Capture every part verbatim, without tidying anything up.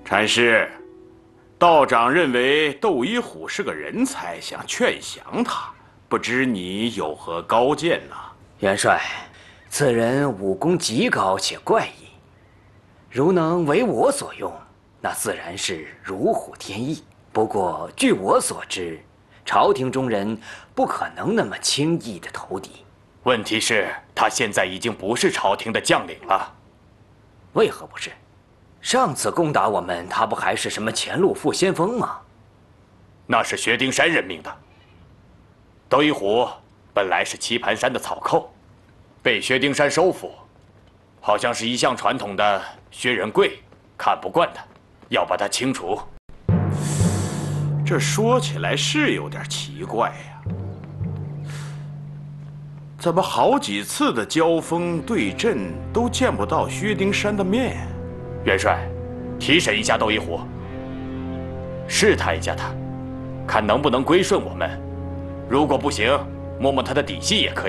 禅师，道长认为窦一虎是个人才，想劝降他，不知你有何高见呢？ 元帅，此人武功极高且怪异，如能为我所用，那自然是如虎添翼。不过据我所知，朝廷中人不可能那么轻易的投敌。 问题是，他现在已经不是朝廷的将领了。 为何不是？上次攻打我们，他不还是什么前路副先锋吗？ 那是薛丁山任命的。窦一虎本来是棋盘山的草寇，被薛丁山收服，好像是一向传统的薛仁贵看不惯他，要把他清除。 这说起来是有点奇怪呀，怎么好几次的交锋对阵都见不到薛丁山的面？ 元帅，提审一下窦一虎，试探一下他，看能不能归顺我们。如果不行，摸摸他的底细也可以。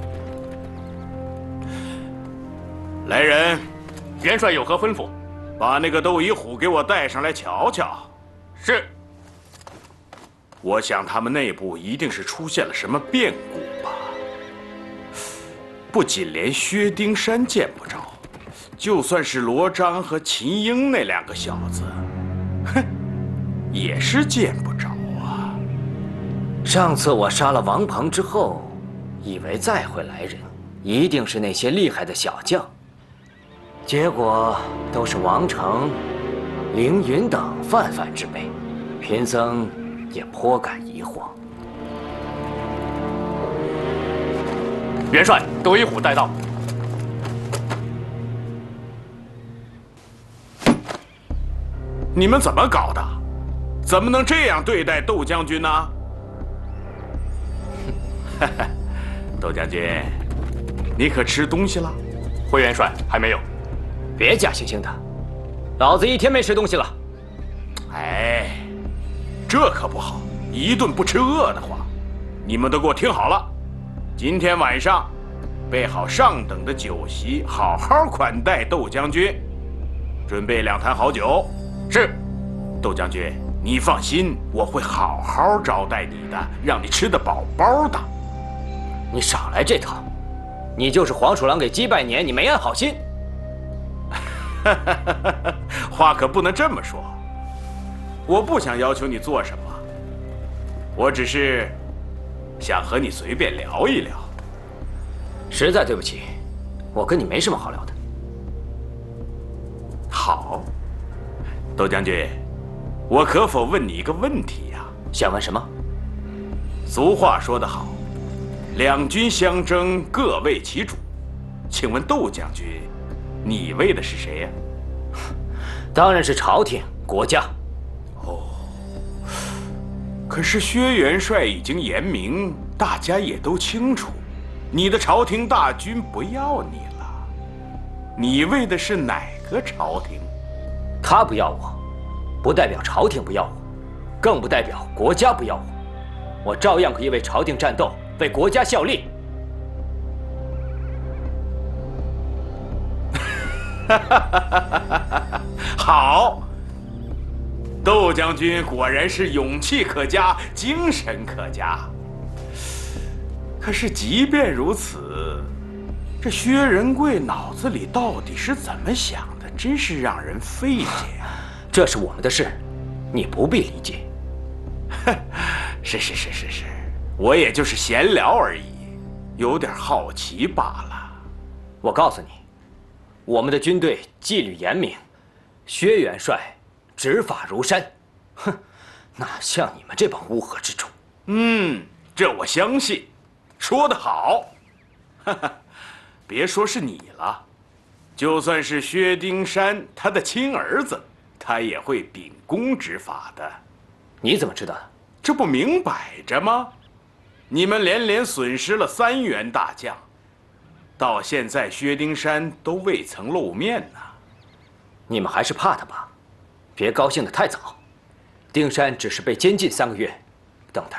来人， 元帅有何吩咐？ 把那个窦一虎给我带上来瞧瞧。 是。 我想他们内部一定是出现了什么变故吧。不仅连薛丁山见不着，就算是罗章和秦英那两个小子，哼，也是见不着啊。 上次我杀了王鹏之后，以为再会来人，一定是那些厉害的小将，结果都是王成、凌云等泛泛之辈，贫僧也颇感疑惑。 元帅，窦一虎带到。 你们怎么搞的？怎么能这样对待窦将军呢？哈哈，窦将军，你可吃东西了？ 回元帅，还没有。 别假惺惺的，老子一天没吃东西了。 哎，这可不好，一顿不吃饿得慌。你们都给我听好了，今天晚上备好上等的酒席，好好款待窦将军。准备两坛好酒。 是。 窦将军，你放心，我会好好招待你的，让你吃得饱饱的。 你少来这套，你就是黄鼠狼给鸡拜年，你没安好心。 话可不能这么说，我不想要求你做什么，我只是想和你随便聊一聊。 实在对不起，我跟你没什么好聊的。 好，窦将军，我可否问你一个问题呀？ 想问什么？ 俗话说得好，两军相争，各为其主。请问窦将军，你为的是谁呀？ 当然是朝廷、国家。 哦，可是薛元帅已经言明，大家也都清楚，你的朝廷大军不要你了。你为的是哪个朝廷？ 他不要我，不代表朝廷不要我，更不代表国家不要我。我照样可以为朝廷战斗，为国家效力。 好，窦将军果然是勇气可嘉，精神可嘉。可是即便如此，这薛仁贵脑子里到底是怎么想的，真是让人费解啊！ 这是我们的事，你不必理解。 是是是是是，我也就是闲聊而已，有点好奇罢了。 我告诉你，我们的军队纪律严明，薛元帅执法如山，哼，哪像你们这帮乌合之众？ 嗯，这我相信，说得好。哈哈，别说是你了，就算是薛丁山他的亲儿子，他也会秉公执法的。 你怎么知道的？ 这不明摆着吗？你们连连损失了三员大将，到现在薛丁山都未曾露面呢。 你们还是怕他吧？别高兴得太早。丁山只是被监禁三个月，等他